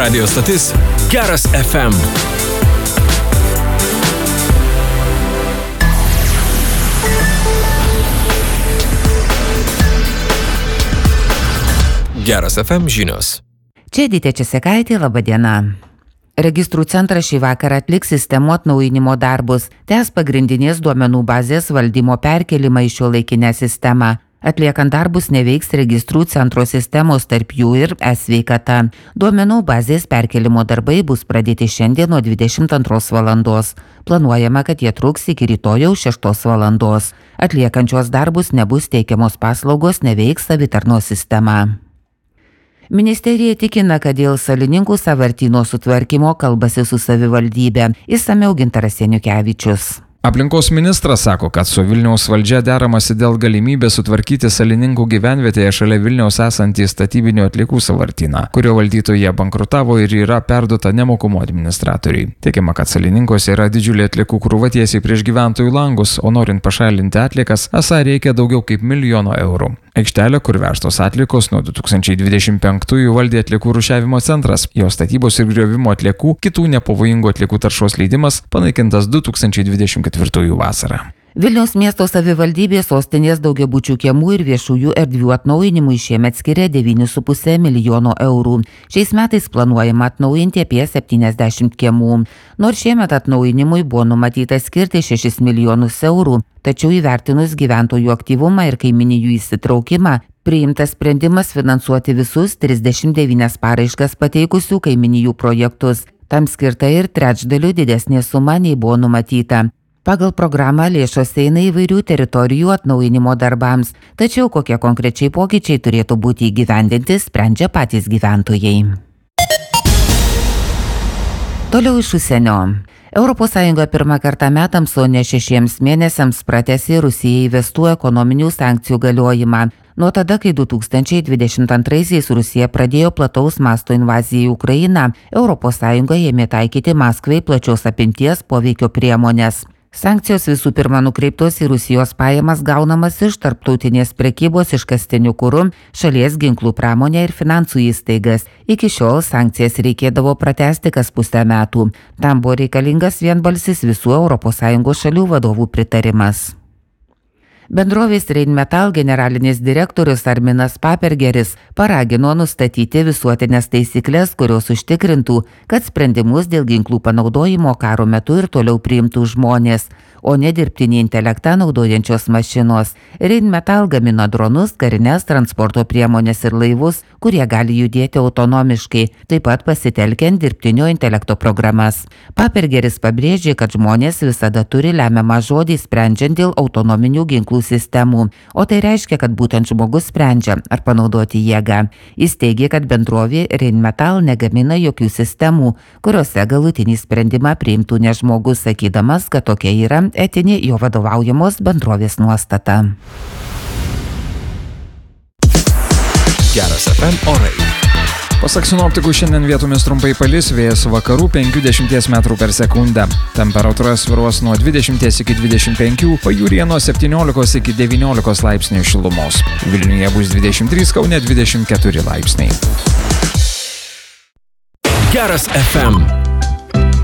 Radio stotis Geras FM. Geras FM žinios. Čia Edita Česekaitė, laba diena. Registrų centras šį vakarą atliks sistemų atnaujinimo darbus, tęs pagrindinės duomenų bazės valdymo perkelimą į šiuolaikinę sistemą. Atliekant darbus neveiks registrų centro sistemos, tarp jų ir e-sveikata. Duomenų bazės perkelimo darbai bus pradėti šiandien nuo 22 valandos. Planuojama, kad jie truks iki rytojaus 6 valandos. Atliekančios darbus nebus teikiamos paslaugos, neveiks savitarnos sistema. Ministerija tikina, kad dėl Salininkų sąvartyno sutvarkymo kalbasi su savivaldybė. Išsamiau Gintaras Janiukevičius. Aplinkos ministras sako, kad su Vilniaus valdžia deramasi dėl galimybės sutvarkyti Salininkų gyvenvietėje šalia Vilniaus esantį statybinių atliekų sąvartyną, kurio valdytoje bankrutavo ir yra perduota nemokumo administratoriui. Tikima, kad Salininkose yra didžiulė atliekų krūva tiesiai prieš gyventojų langus, o norint pašalinti atliekas, esą reikia daugiau kaip 1 milijono eurų. Aikštelė, kur vežtos atliekos, nuo 2025-ųjų valdė atliekų rūšiavimo centras, jo statybos ir griovimo atliekų, kitų nepavojingų atliekų taršos leidimas panaikintas 2024 vasarą. Vilniaus miesto savivaldybė sostinės daugiabučių kiemų ir viešųjų erdvių atnaujinimui šiemet skiria 9,5 milijono eurų. Šiais metais planuojama atnaujinti apie 70 kiemų. Nors šiemet atnaujinimui buvo numatyta skirti 6 milijonus eurų, tačiau įvertinus gyventojų aktyvumą ir kaiminijų įsitraukimą, priimtas sprendimas finansuoti visus 39 paraiškas pateikusių kaiminijų projektus. Tam skirta ir trečdaliu didesnė suma nei buvo numatyta. Pagal programą lėšos eina įvairių teritorijų atnaujinimo darbams, tačiau kokie konkrečiai pokyčiai turėtų būti įgyvendinti, sprendžia patys gyventojai. Toliau iš užsienio. ES pirmą kartą metams, o ne 6 mėnesiams pratęsė Rusijai įvestų ekonominių sankcijų galiojimą. Nuo tada, kai 2022-aisiais Rusija pradėjo plataus masto invaziją į Ukrainą, ES ėmė taikyti Maskvai plačios apimties poveikio priemonės. Sankcijos visų pirma nukreiptos į Rusijos pajamas gaunamas iš tarptautinės prekybos iškastiniu kuru, šalies ginklų pramonę ir finansų įstaigas. Iki šiol sankcijas reikėdavo pratęsti kas pusę metų. Tam buvo reikalingas vienbalsis visų ES šalių vadovų pritarimas. Bendrovės Rheinmetall generalinis direktorius Arminas Papergeris paragino nustatyti visuotinės taisyklės, kurios užtikrintų, kad sprendimus dėl ginklų panaudojimo karo metu ir toliau priimtų žmonės, o ne dirbtinį intelektą naudojančios mašinos. Rheinmetall gamina dronus, karines transporto priemonės ir laivus, kurie gali judėti autonomiškai, taip pat pasitelkiant dirbtinio intelekto programas. Papergeris pabrėžė, kad žmonės visada turi lemiamą žodį sprendžiant dėl autonominių ginklų sistemų, o tai reiškia, kad būtent žmogus sprendžia, ar panaudoti jėgą. Jis teigė, kad bendrovė Rheinmetall negamina jokių sistemų, kuriuose galutinį sprendimą priimtų ne žmogus, sakydamas, kad tokia yra etinė jo vadovaujamos bendrovės nuostata. Geras FM orai. Pasak sinoptikų, šiandien vietomis trumpai palis, vėjas vakarų 50 metrų per sekundę. Temperatūra svyruos nuo 20 iki 25, pajūryje nuo 17 iki 19 laipsnių šilumos. Vilniuje bus 23, Kaune 24 laipsniai. Geras FM.